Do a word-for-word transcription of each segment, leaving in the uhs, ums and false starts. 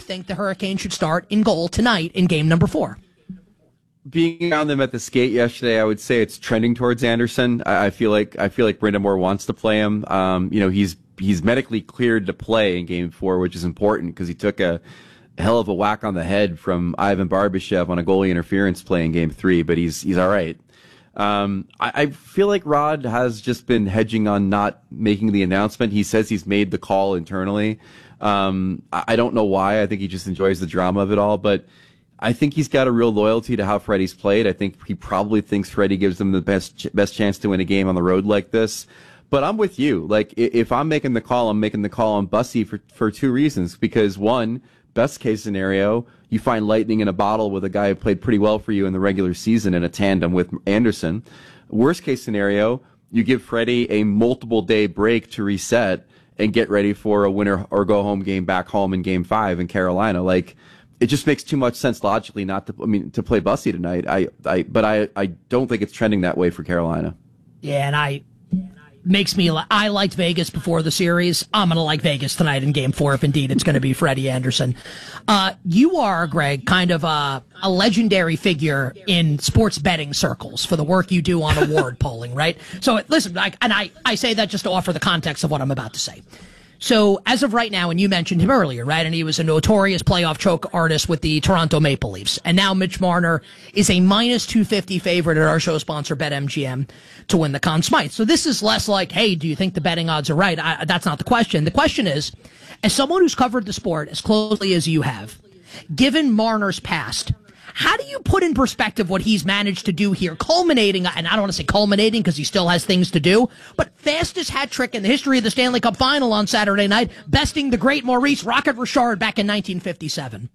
think the Hurricanes should start in goal tonight in game number four? Being around them at the skate yesterday, I would say it's trending towards Anderson. I, I feel like I feel like Brind'Amour wants to play him. Um, you know, he's he's medically cleared to play in game four, which is important because he took a hell of a whack on the head from Ivan Barbashev on a goalie interference play in game three, but he's he's all right. Um, I, I feel like Rod has just been hedging on not making the announcement. He says he's made the call internally. Um, I, I don't know why. I think he just enjoys the drama of it all, but I think he's got a real loyalty to how Freddie's played. I think he probably thinks Freddie gives them the best best chance to win a game on the road like this. But I'm with you. Like, if I'm making the call, I'm making the call on Bussy for, for two reasons. Because one, best case scenario, you find lightning in a bottle with a guy who played pretty well for you in the regular season in a tandem with Anderson. Worst case scenario, you give Freddie a multiple day break to reset and get ready for a winner or go home game back home in game five in Carolina. Like, it just makes too much sense logically not to, I mean, to play Bussy tonight. I, I, but I, I don't think it's trending that way for Carolina. Yeah, and I, makes me, I liked Vegas before the series. I'm going to like Vegas tonight in game four if indeed it's going to be Freddie Anderson. Uh, you are, Greg, kind of a, a legendary figure in sports betting circles for the work you do on award polling, right? So listen, I, and I, I say that just to offer the context of what I'm about to say. So as of right now, and you mentioned him earlier, right? And he was a notorious playoff choke artist with the Toronto Maple Leafs. And now Mitch Marner is a minus two fifty favorite at our show sponsor BetMGM to win the Conn Smythe. So this is less like, hey, do you think the betting odds are right? I, that's not the question. The question is, as someone who's covered the sport as closely as you have, given Marner's past, how do you put in perspective what he's managed to do here, culminating, and I don't want to say culminating because he still has things to do, but fastest hat trick in the history of the Stanley Cup Final on Saturday night, besting the great Maurice Rocket Richard back in nineteen fifty-seven?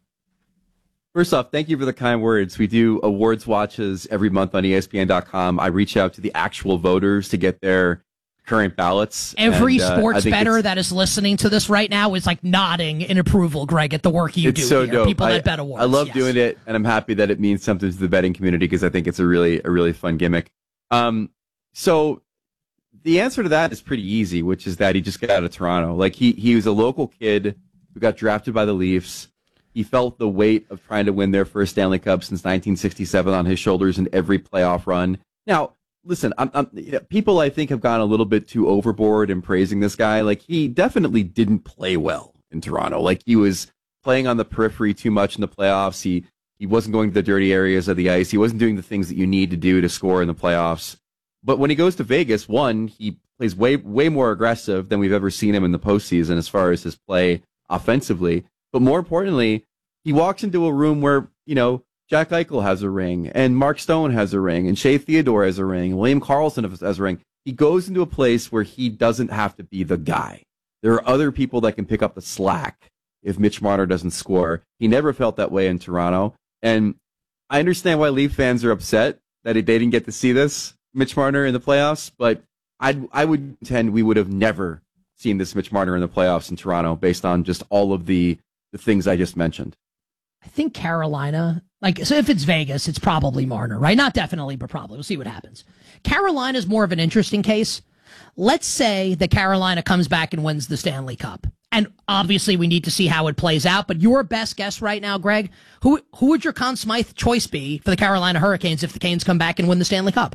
First off, thank you for the kind words. We do awards watches every month on E S P N dot com. I reach out to the actual voters to get their current ballots. Every and, uh, sports bettor that is listening to this right now is like nodding in approval, Greg, at the work you it's do so here. Dope. People I, that bet awards. I love yes. doing it, and I'm happy that it means something to the betting community because I think it's a really, a really fun gimmick. Um, so the answer to that is pretty easy, which is that he just got out of Toronto. Like he, he was a local kid who got drafted by the Leafs. He felt the weight of trying to win their first Stanley Cup since nineteen sixty-seven on his shoulders in every playoff run. Now, listen, I'm, I'm, you know, people I think have gone a little bit too overboard in praising this guy. Like he definitely didn't play well in Toronto. Like he was playing on the periphery too much in the playoffs. He he wasn't going to the dirty areas of the ice. He wasn't doing the things that you need to do to score in the playoffs. But when he goes to Vegas, one, he plays way way more aggressive than we've ever seen him in the postseason as far as his play offensively. But more importantly, he walks into a room where, you know, Jack Eichel has a ring, and Mark Stone has a ring, and Shea Theodore has a ring, and William Karlsson has a ring. He goes into a place where he doesn't have to be the guy. There are other people that can pick up the slack if Mitch Marner doesn't score. He never felt that way in Toronto. And I understand why Leaf fans are upset that they didn't get to see this Mitch Marner in the playoffs, but I'd, I would contend we would have never seen this Mitch Marner in the playoffs in Toronto based on just all of the, the things I just mentioned. I think Carolina, like, so if it's Vegas, it's probably Marner, right? Not definitely, but probably. We'll see what happens. Carolina's more of an interesting case. Let's say that Carolina comes back and wins the Stanley Cup. And obviously we need to see how it plays out, but your best guess right now, Greg, who who would your Conn Smythe choice be for the Carolina Hurricanes if the Canes come back and win the Stanley Cup?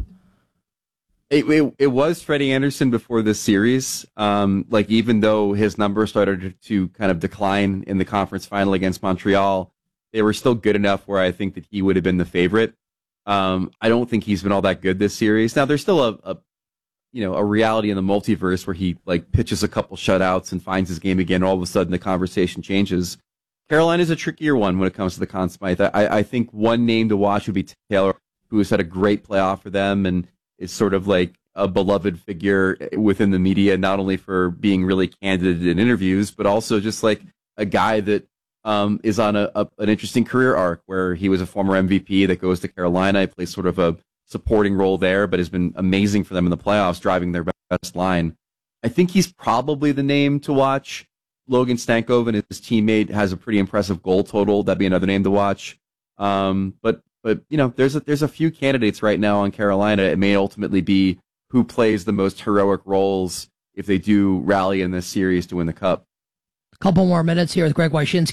It, it, it was Freddie Anderson before this series. Um, like, even though his numbers started to, to kind of decline in the conference final against Montreal, they were still good enough where I think that he would have been the favorite. Um, I don't think he's been all that good this series. Now, there's still a, a, you know, a reality in the multiverse where he like pitches a couple shutouts and finds his game again. All of a sudden, the conversation changes. Carolina's a trickier one when it comes to the Conn Smythe. I, I think one name to watch would be Taylor, who has had a great playoff for them and is sort of like a beloved figure within the media, not only for being really candid in interviews, but also just like a guy that um, is on a, a an interesting career arc where he was a former M V P that goes to Carolina. He plays sort of a supporting role there, but has been amazing for them in the playoffs, driving their best line. I think he's probably the name to watch. Logan Stankoven, his teammate, has a pretty impressive goal total. That'd be another name to watch. Um, but but you know, there's a, there's a few candidates right now on Carolina. It may ultimately be who plays the most heroic roles if they do rally in this series to win the cup. A couple more minutes here with Greg Wyshynski.